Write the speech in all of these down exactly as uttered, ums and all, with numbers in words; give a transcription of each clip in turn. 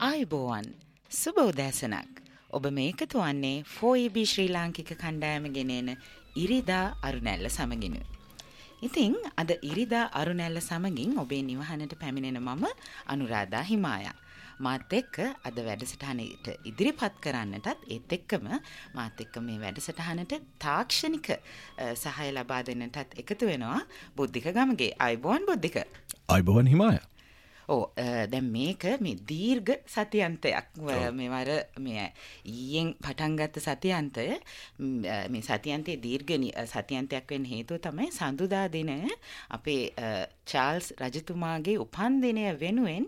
ආයුබෝවන් සුබ උදෑසනක්. ඔබ මේකතු වන්නේ ෆෝර් ඊ බී ශ්‍රී ලාංකික කණ්ඩායම ගෙනෙන ඉරිදා අරුණැල්ල සමගින්. ඉතින් අද ඉරිදා අරුණැල්ල සමගින් ඔබේ නිවහනට පැමිණෙන මම අනුරාධා හිමායා. මාත් එක්ක අද වැඩසටහනට ඉදිරිපත් කරන්නටත් ඒත් එක්කම මාත් එක්ක මේ වැඩසටහනට තාක්ෂණික සහාය ලබා දෙන්නටත් එකතු වෙනවා බුද්ධික ගමගේ. ආයුබෝවන් බුද්ධික. ආයුබෝවන් හිමායා. ඕ දැන් මේක මේ දීර්ඝ සතියන්තයක් මේ වර මේ ඊයෙන් පටන් ගත්ත සතියන්තය මේ සතියන්තයේ දීර්ඝ සතියන්තයක් වෙන්න හේතුව තමයි සඳුදා දින අපේ චාල්ස් රජතුමාගේ උපන් දිනය වෙනුවෙන්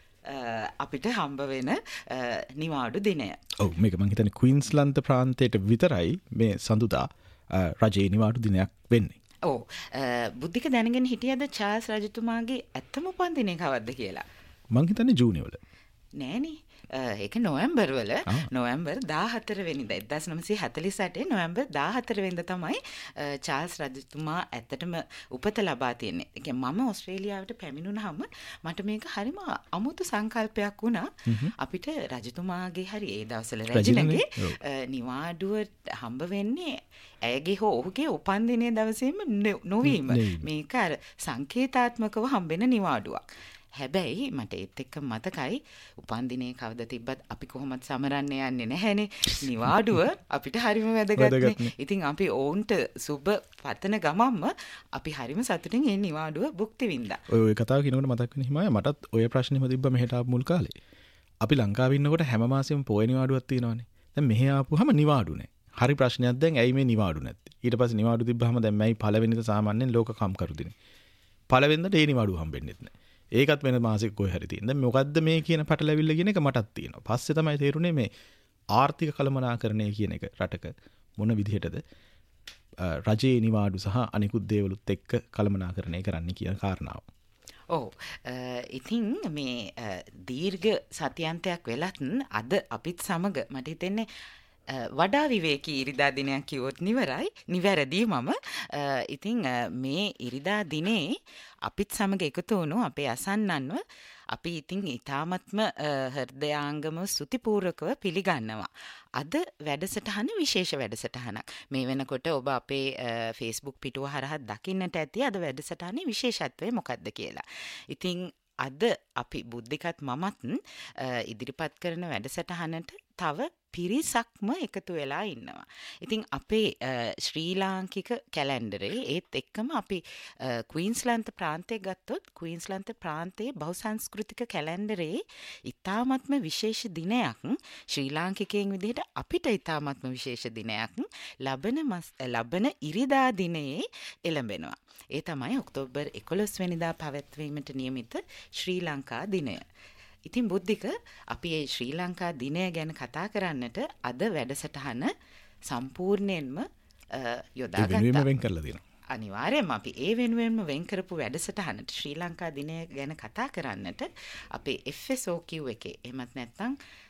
අපිට හම්බ වෙන නිවාඩු දිනය. ඔව් මේක මම හිතන්නේ ක්වීන්ස්ලන්ත ප්‍රාන්තයට විතරයි මේ සඳුදා රජයේ නිවාඩු දිනයක් වෙන්නේ. ඕ බුද්ධික දැනගෙන හිටියද චාල්ස් රජතුමාගේ ඇත්තම උපන් දිනය කවද්ද කියලා? මං හිතන්නේ ජූනි වල. නෑනේ. ඒක නොවැම්බර් වල නොවැම්බර් දාහතර වෙනිදා එක්දාස් නවසිය හතළිස් අටේ නොවැම්බර් දාහතර වෙනිදා තමයි චාල්ස් රජතුමා ඇත්තටම උපත ලබා තියෙන්නේ. ඒ කියන්නේ මම ඕස්ට්‍රේලියාවට පැමිණුණාම මට මේක හරිම අමුතු සංකල්පයක් වුණා. අපිට රජතුමාගේ හරි ඒ දවස්වල රජිනගේ නිවාඩුව හම්බ වෙන්නේ ඇයගේ හෝ ඔහුගේ උපන් දිනයේ දවසේම නොවීම. මේක අර සංකේතාත්මකව හම්බෙන නිවාඩුවක්. හැබැයි මට ඒත් එක්ක මතකයි උපන් දිනේ කවද තිබ්බත් අපි කොහොමද සමරන්නේ යන්නේ නැහැනේ. නිවාඩුව අපිට හරිම වැදගත්නේ. ඉතින් අපි ඕන්ට සුබ පතන ගමම්ම අපි හරිම සතුටින් මේ නිවාඩුව භුක්ති විඳා. ඔය ඔය කතාව කියනකොට මතක් වෙන හිමාය මටත් ඔය ප්‍රශ්නේම තිබ්බා මෙහෙට ආපු මුල් කාලේ. අපි ලංකාවේ ඉන්නකොට හැම මාසෙම පොය නිවාඩුවක් තියෙනවානේ. දැන් මෙහෙ ආපුවාම නිවාඩු නැහැ. හරි ප්‍රශ්නයක් දැන් ඇයි මේ නිවාඩු නැත්තේ? ඊට පස්සේ නිවාඩු තිබ්බහම දැන් මයි පළවෙනිද සාමාන්‍යයෙන් ලෝක කම්කරු දිනේ. පළවෙනිදට ඒ නිවාඩුව හම්බෙන්නේ නැහැ. ඒකත් වෙන මාසෙක කොයි හරි තියෙන. දැන් මොකද්ද මේ කියන පටලැවිල්ල කියන එක මටත් තියෙනවා. පස්සේ තමයි තේරුනේ මේ ආර්ථික කළමනාකරණය කියන එක රටක මොන විදිහටද රජයේ නිවාඩු සහ අනිකුත් දේවලුත් එක්ක කළමනාකරණය කරන්න කියන කාරණාව. ඔව් ඉතින් මේ දීර්ඝ සතියන්තයක් වෙලත් අද අපිත් සමග මට හිතෙන්නේ වඩා විවේකී ඉරිදා දිනයක් කිව්වොත් නිවරයි නිවැරදි මම ඉතින් මේ ඉරිදා දිනේ අපිත් සමග එකතු වුණු අපේ අසන්නන්ව අපි ඉතින් ඊ타මත්ම හෘදයාංගම ස්තුතිපූර්වකව පිළිගන්නවා. අද වැඩසටහන විශේෂ වැඩසටහනක්. මේ වෙනකොට ඔබ අපේ Facebook පිටුව හරහා දකින්නට ඇති අද වැඩසටහනේ විශේෂත්වය මොකක්ද කියලා. ඉතින් අද අපි බුද්ධිකත් මමත් ඉදිරිපත් කරන වැඩසටහනට තව පිරිසක්ම එකතු වෙලා ඉන්නවා. ඉතින් අපේ ශ්‍රී ලාංකික කැලෙන්ඩරේ ඒත් එක්කම අපි ක්වීන්ස්ලන්ත ප්‍රාන්තය ගත්තොත් ක්වීන්ස්ලන්ත ප්‍රාන්තයේ බහුසංස්කෘතික කැලෙන්ඩරේ ඉතාමත්ම විශේෂ දිනයක් ශ්‍රී ලාංකිකයන් විදිහට අපිට ඉතාමත්ම විශේෂ දිනයක් ලබන ලබන ඉරිදා දිනයේ එළඹෙනවා. ඒ තමයි ඔක්තෝබර් එකොළොස් වෙනිදා පැවැත්වීමට නියමිත ශ්‍රී ලංකා දිනය. ඉතින් බුද්ධික අපි මේ ශ්‍රී ලංකා දිනය ගැන කතා කරන්නට අද වැඩසටහන සම්පූර්ණයෙන්ම යොදාගත්තා. ඒ වෙනුවෙන්ම වෙන් කරලා තියෙනවා. අනිවාර්යයෙන්ම අපි ඒ වෙනුවෙන්ම වෙන් කරපු වැඩසටහනට ශ්‍රී ලංකා දිනය ගැන කතා කරන්නට අපේ එෆ් එස් ඕ කියු එකේ එහෙමත් නැත්නම්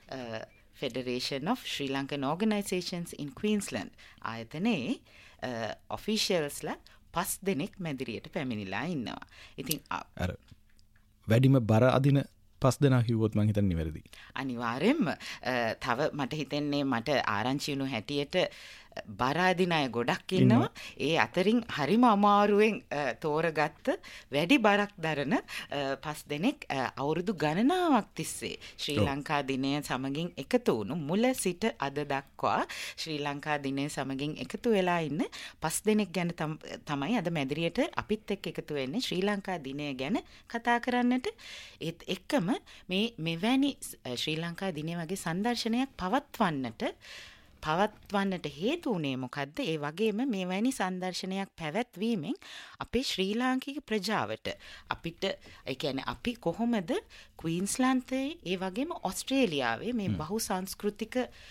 Federation of Sri Lankan Organizations in Queensland ආයතනයේ ඔෆිෂියල්ස්ලා පස් දෙනෙක් මැදිරියට පැමිණිලා ඉන්නවා. ඉතින් අර වැඩිම බර අදින පස් දෙනා කිව්වොත් මං හිතන්නේ නිවැරදි. අනිවාර්යෙන්ම තව මට හිතෙන්නේ මට ආරංචි වුණු හැටියට බර අදින අය ගොඩක් ඉන්නවා. ඒ අතරින් හරිම අමාරුවෙන් තෝරගත්ත වැඩි බරක් දරන පස් දෙනෙක් අවුරුදු ගණනාවක් තිස්සේ ශ්‍රී ලංකා දිනය සමගින් එකතු වුණු මුල සිට අද දක්වා ශ්‍රී ලංකා දිනය සමගින් එකතු වෙලා ඉන්න පස් දෙනෙක් ගැන තමයි අද මැදිරියට අපිත් එක්ක එකතු වෙන්නේ ශ්‍රී ලංකා දිනය ගැන කතා කරන්නට. ඒත් එක්කම මේ මෙවැනි ශ්‍රී ලංකා දිනය වගේ සංදර්ශනයක් පවත්වන්නට පවත්වන්නට හේතු වුණේ මොකද්ද? ඒ වගේම මේවැනි සංදර්ශනයක් පැවැත්වීමෙන් අපේ ශ්‍රී ලාංකික ප්‍රජාවට අපිට ඒ කියන්නේ අපි කොහොමද ක්වීන්ස්ලන්තයේ ඒ වගේම ඕස්ට්‍රේලියාවේ මේ බහුසංස්කෘතික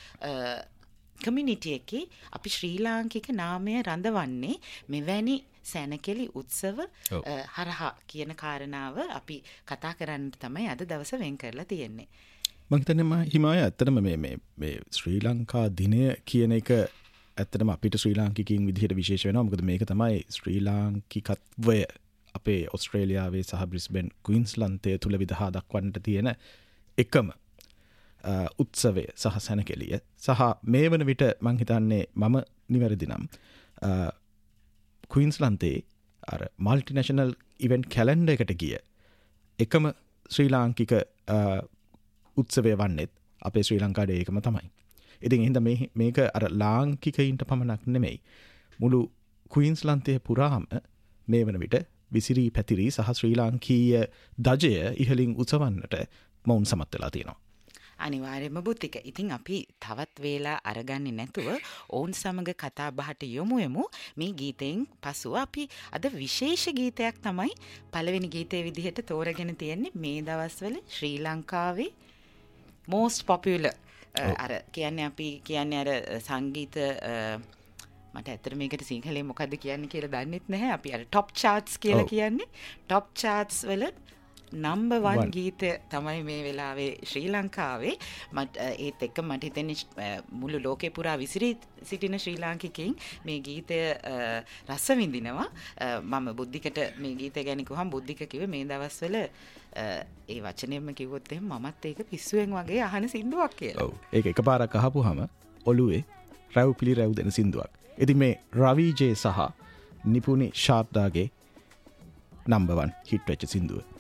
කමියුනිටි එකේ අපි ශ්‍රී ලාංකික නාමය රඳවන්නේ මෙවැනි සැනකෙලි උත්සව හරහා කියන කාරණාව අපි කතා කරන්න තමයි අද දවස වෙන් කරලා තියෙන්නේ. මං හිතන්නේ මම හිමාය ඇත්තටම මේ මේ මේ ශ්‍රී ලංකා දිනය කියන එක ඇත්තටම අපිට ශ්‍රී ලාංකිකයින් විදිහට විශේෂ වෙනවා. මොකද මේක තමයි ශ්‍රී ලාංකිකත්වය අපේ ඕස්ට්‍රේලියාවේ සහ බ්‍රිස්බේන් ක්වීන්ස්ලන්තය තුල විදහා දක්වන්නට තියෙන එකම උත්සවය සහ සැනකෙළිය සහ මේ වන විට මං හිතන්නේ මම නිවැරදි නම් ක්වීන්ස්ලන්තේ අර මල්ටිනේෂනල් ඉවෙන්ට් කැලෙන්ඩර් එකට ගිය එකම ශ්‍රී ලාංකික උත්සවය වන්නෙත් අපේ ශ්‍රී ලංකා ඩේ එකම තමයි. ඉතින් එහෙනම් මේ මේක අර ලාංකිකයින්ට පමණක් නෙමෙයි මුළු ක්වීන්ස්ලන්තයේ පුරාම මේ වන විට විසිරී පැතිරී සහ ශ්‍රී ලාංකීය දජය ඉහළින් උසවන්නට මොවුන් සමත් වෙලා තියෙනවා. අනිවාර්යයෙන්ම බුද්ධික. ඉතින් අපි තවත් වේලා අරගන්නේ නැතුව ඔවුන් සමග කතා බහට යොමු වෙමු. මේ ගීතයෙන් පසුව අපි අද විශේෂ ගීතයක් තමයි පළවෙනි ගීතයේ විදිහට තෝරගෙන තියෙන්නේ. මේ දවස්වල ශ්‍රී ලංකාවේ most popular අර කියන්නේ අපි කියන්නේ අර සංගීත මට ඇත්තට මේකට සිංහලෙන් මොකද්ද කියන්නේ කියලා දන්නෙත් නැහැ. අපි අර top charts කියලා කියන්නේ. top charts වල number one ගීතය තමයි මේ වෙලාවේ ශ්‍රී ලංකාවේ. මට ඒත් එක්ක මට හිතෙන්නේ මුළු ලෝකේ පුරා විසිරී සිටින ශ්‍රී ලාංකිකයින් මේ ගීතය රස විඳිනවා. මම බුද්ධිකට මේ ගීතය ගැන කිව්වම බුද්ධික කිව්වේ මේ දවස්වල ඒ වචනයෙන්ම කිව්වොත් එහෙනම් මමත් ඒක පිස්සුවෙන් වගේ අහන සින්දුවක් කියලා. ඔව්. ඒක එකපාරක් අහපුවාම ඔළුවේ රැව් පිලි රැව් දෙන සින්දුවක්. ඉතින් මේ රවි ජේ සහ නිපුනි ශාර්දාගේ number one hit වෙච්ච සින්දුව.